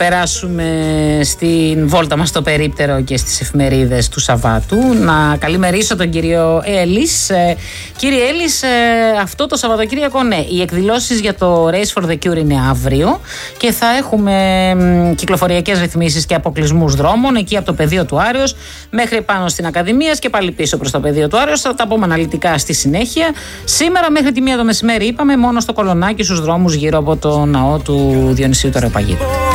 περάσουμε στην βόλτα μας στο περίπτερο και στις εφημερίδες του Σαββάτου. Να καλημερίσω τον κύριο Έλλης. Κύριε Έλλης, αυτό το Σαββατοκύριακο, ναι, οι εκδηλώσεις για το Race for the Cure είναι αύριο και θα έχουμε κυκλοφοριακές ρυθμίσεις και αποκλεισμούς δρόμων εκεί από το πεδίο του Άρεως μέχρι πάνω στην Ακαδημίας και πάλι πίσω προς το πεδίο του Άρεως. Θα τα πούμε αναλυτικά στη συνέχεια. Σήμερα μέχρι τη 1 το μεσημέρι είπαμε μόνο στο Κολονάκι, στους δρόμους γύρω από το ναό του Διονυσίου του Αεροπαγίτου.